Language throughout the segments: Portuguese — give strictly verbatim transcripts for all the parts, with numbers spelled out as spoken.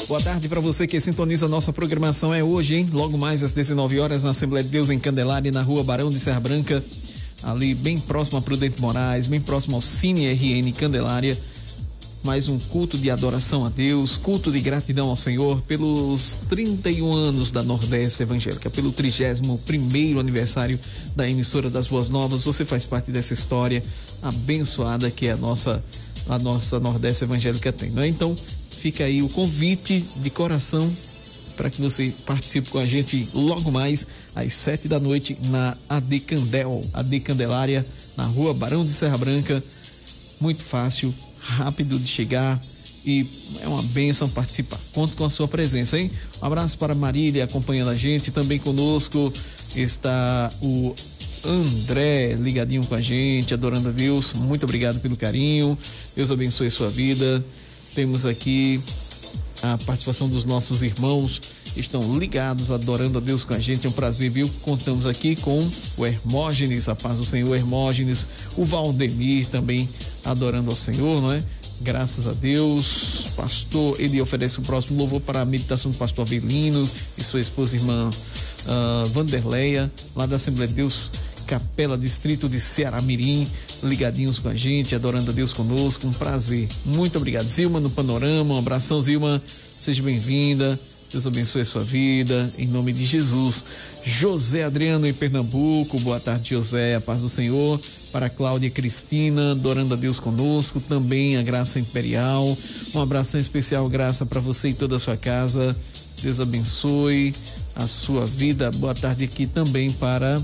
Boa tarde para você que sintoniza a nossa programação. É hoje, hein? Logo mais às dezenove horas na Assembleia de Deus em Candelária, na rua Barão de Serra Branca, ali bem próximo a Prudente Moraes, bem próximo ao Cine R N Candelária. Mais um culto de adoração a Deus, culto de gratidão ao Senhor pelos trinta e um anos da Nordeste Evangélica, pelo trigésimo primeiro aniversário da emissora das Boas Novas. Você faz parte dessa história abençoada que a nossa, a nossa Nordeste Evangélica tem, não é? Então, fica aí o convite de coração para que você participe com a gente logo mais às sete da noite na A D Candel, A D Candelária, na rua Barão de Serra Branca. Muito fácil, rápido de chegar e é uma bênção participar. Conto com a sua presença, hein? Um abraço para Marília acompanhando a gente. Também conosco está o André ligadinho com a gente, adorando a Deus. Muito obrigado pelo carinho. Deus abençoe a sua vida. Temos aqui a participação dos nossos irmãos que estão ligados, adorando a Deus com a gente. É um prazer, viu? Contamos aqui com o Hermógenes, a paz do Senhor, Hermógenes, o Valdemir também adorando ao Senhor, não é? Graças a Deus. Pastor, ele oferece o próximo louvor para a meditação do pastor Avelino e sua esposa irmã uh, Vanderleia, lá da Assembleia de Deus, Capela, distrito de Ceará Mirim, ligadinhos com a gente, adorando a Deus conosco, um prazer. Muito obrigado. Zilma no Panorama, um abração, Zilma, seja bem-vinda, Deus abençoe a sua vida, em nome de Jesus. José Adriano em Pernambuco, boa tarde, José, a paz do Senhor. Para Cláudia e Cristina, adorando a Deus conosco, também a Graça Imperial, um abração especial, Graça, para você e toda a sua casa, Deus abençoe a sua vida. Boa tarde aqui também para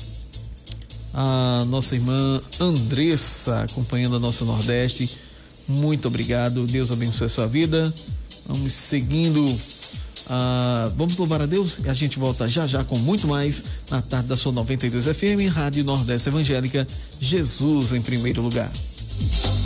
a nossa irmã Andressa, acompanhando a nossa Nordeste, muito obrigado, Deus abençoe a sua vida. Vamos seguindo, ah, vamos louvar a Deus e a gente volta já já com muito mais na tarde da sua noventa e dois F M, Rádio Nordeste Evangélica, Jesus em primeiro lugar.